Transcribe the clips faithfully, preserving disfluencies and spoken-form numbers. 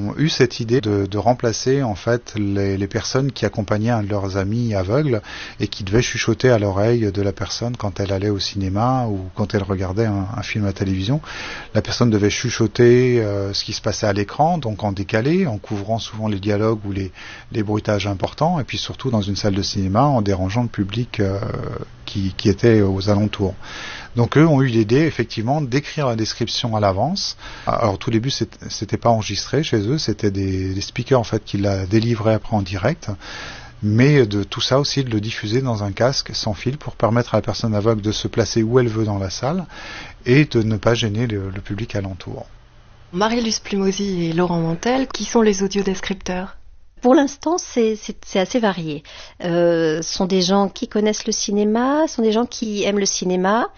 ont eu cette idée de, de remplacer en fait les, les personnes qui accompagnaient un de leurs amis aveugles et qui devaient chuchoter à l'oreille de la personne quand elle allait au cinéma ou quand elle regardait un, un film à télévision. La personne devait chuchoter euh, ce qui se passait à l'écran, donc en décalé, en couvrant souvent les dialogues ou les, les bruitages importants, et puis surtout dans une salle de cinéma en dérangeant le public euh, qui, qui était aux alentours. Donc eux ont eu l'idée effectivement d'écrire la description à l'avance. Alors au tout début c'était, c'était pas enregistré chez eux, c'était des, des speakers en fait qui la délivraient après en direct, mais de tout ça aussi de le diffuser dans un casque sans fil pour permettre à la personne aveugle de se placer où elle veut dans la salle et de ne pas gêner le, le public alentour. Marie-Luce Plumosi et Laurent Mantel, qui sont les audiodescripteurs? Pour l'instant, c'est, c'est, c'est assez varié. Euh, ce sont des gens qui connaissent le cinéma, ce sont des gens qui aiment le cinéma,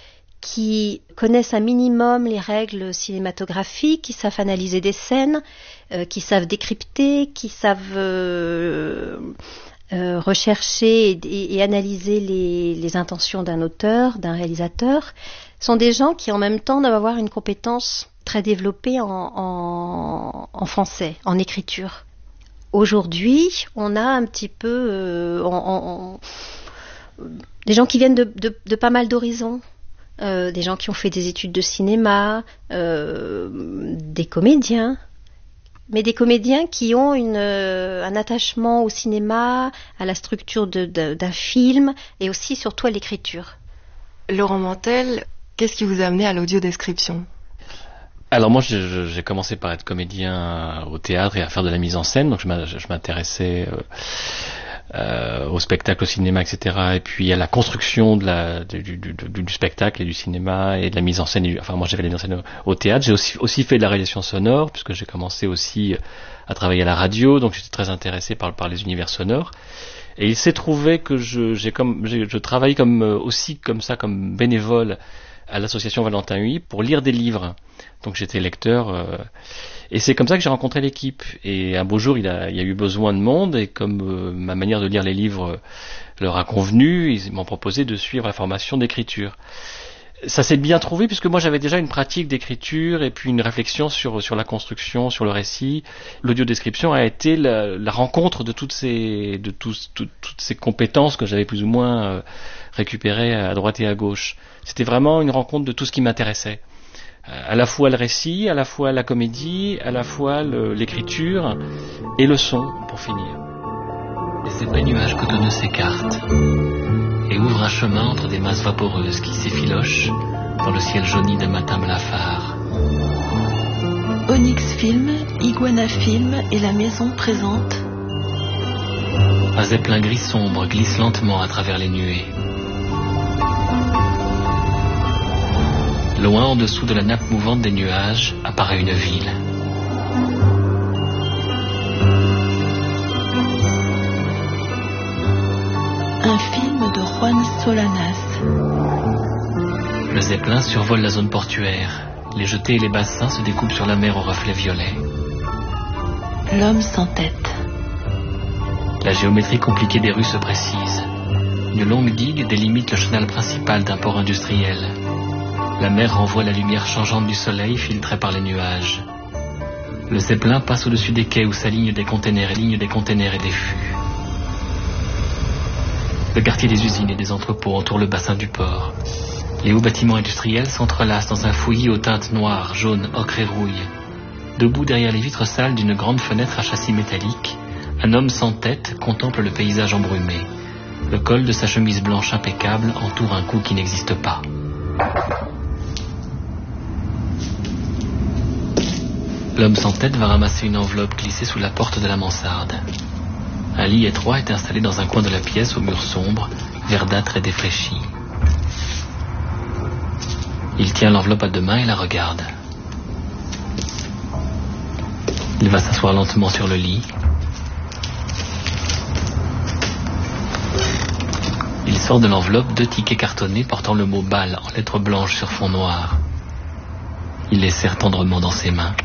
qui connaissent un minimum les règles cinématographiques, qui savent analyser des scènes, euh, qui savent décrypter, qui savent euh, euh, rechercher et, et, et analyser les, les intentions d'un auteur, d'un réalisateur. Ce sont des gens qui en même temps doivent avoir une compétence très développée en, en, en français, en écriture. Aujourd'hui, on a un petit peu euh, en, en, en, des gens qui viennent de, de, de pas mal d'horizons. Euh, des gens qui ont fait des études de cinéma, euh, des comédiens, mais des comédiens qui ont une, euh, un attachement au cinéma, à la structure de, de, d'un film et aussi surtout à l'écriture. Laurent Mantel, qu'est-ce qui vous a amené à l'audiodescription? Alors moi je, j'ai commencé par être comédien au théâtre et à faire de la mise en scène, donc je m'intéressais euh, euh, au spectacle, au cinéma, et cetera. Et puis à la construction de la, du, du, du, du spectacle et du cinéma et de la mise en scène. Enfin moi j'ai fait la mise en scène au, au théâtre, j'ai aussi, aussi fait de la réalisation sonore puisque j'ai commencé aussi à travailler à la radio, donc j'étais très intéressé par, par les univers sonores. Et il s'est trouvé que je, j'ai comme, j'ai, je travaille comme, aussi comme ça, comme bénévole à l'association Valentin Huy pour lire des livres. Donc j'étais lecteur euh, et c'est comme ça que j'ai rencontré l'équipe. Et un beau jour il, a, il y a eu besoin de monde et comme euh, ma manière de lire les livres euh, leur a convenu, ils m'ont proposé de suivre la formation d'écriture. Ça s'est bien trouvé puisque moi j'avais déjà une pratique d'écriture et puis une réflexion sur, sur la construction, sur le récit. L'audiodescription a été la, la rencontre de toutes ces, de tous, tout, toutes ces compétences que j'avais plus ou moins euh, récupérées à droite et à gauche. C'était vraiment une rencontre de tout ce qui m'intéressait. À la fois le récit, à la fois la comédie, à la fois le, l'écriture et le son, pour finir. Les épais nuages cotonneux s'écartent et ouvrent un chemin entre des masses vaporeuses qui s'effilochent dans le ciel jauni d'un matin blafard. Onyx Film, Iguana Film et la maison présente. Un zeppelin gris sombre glisse lentement à travers les nuées. Loin en dessous de la nappe mouvante des nuages apparaît une ville. Un film de Juan Solanas. Le zeppelin survole la zone portuaire. Les jetées et les bassins se découpent sur la mer aux reflets violets. L'homme sans tête. La géométrie compliquée des rues se précise. Une longue digue délimite le chenal principal d'un port industriel. La mer renvoie la lumière changeante du soleil filtrée par les nuages. Le zeppelin passe au-dessus des quais où s'alignent des containers et lignes des containers et des fûts. Le quartier des usines et des entrepôts entoure le bassin du port. Les hauts bâtiments industriels s'entrelacent dans un fouillis aux teintes noires, jaunes, ocre et rouille. Debout derrière les vitres sales d'une grande fenêtre à châssis métallique, un homme sans tête contemple le paysage embrumé. Le col de sa chemise blanche impeccable entoure un cou qui n'existe pas. L'homme sans tête va ramasser une enveloppe glissée sous la porte de la mansarde. Un lit étroit est installé dans un coin de la pièce au mur sombre, verdâtre et défraîchi. Il tient l'enveloppe à deux mains et la regarde. Il va s'asseoir lentement sur le lit. Il sort de l'enveloppe deux tickets cartonnés portant le mot balle en lettres blanches sur fond noir. Il les serre tendrement dans ses mains.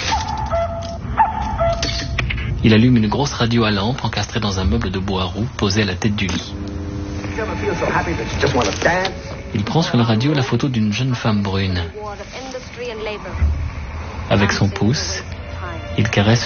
Il allume une grosse radio à lampe encastrée dans un meuble de bois roux posé à la tête du lit. Il prend sur la radio la photo d'une jeune femme brune. Avec son pouce, il caresse